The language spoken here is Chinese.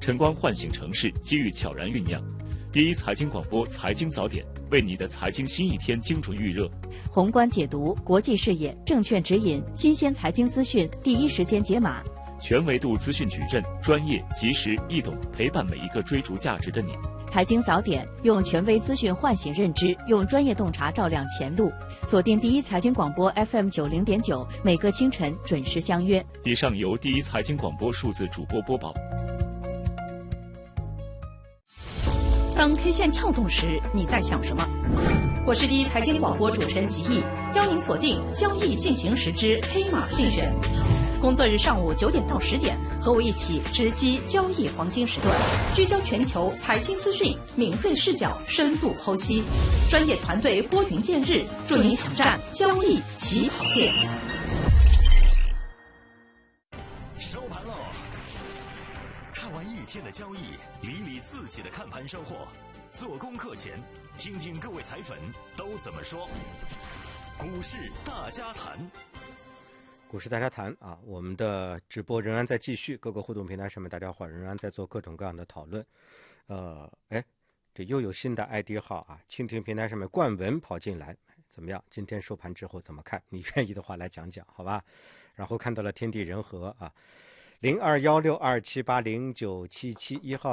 晨光唤醒城市，机遇悄然酝酿。第一财经广播财经早点，为你的财经新一天精准预热。 宏观解读，国际视野，证券指引，新鲜财经资讯，第一时间解码。 全维度资讯矩阵，专业、及时、易懂，陪伴每一个追逐价值的你。 财经早点，用权威资讯唤醒认知，用专业洞察照亮前路。锁定第一财经广播 FM90.9，每个清晨准时相约。 以上由第一财经广播数字主播播报。 当 K 线跳动时，你在想什么？我是第一财经广播主持人吉毅，邀您锁定交易进行时之黑马竞选。工作日上午9点到10点，和我一起直击交易黄金时段，聚焦全球财经资讯，敏锐视角，深度剖析，专业团队拨云见日，助您抢占交易起跑线。 收盘喽！看完一天的交易，理理自己的看盘收获。做功课前，听听各位财粉都怎么说。股市大家谈。 股市大家谈啊，我们的直播仍然在继续，各个互动平台上面大家伙仍然在做各种各样的讨论。这又有新的 ID 号啊，蜻蜓平台上面冠文跑进来，怎么样？今天收盘之后怎么看？你愿意的话来讲讲，好吧？然后看到了天地人和啊，021627809771号。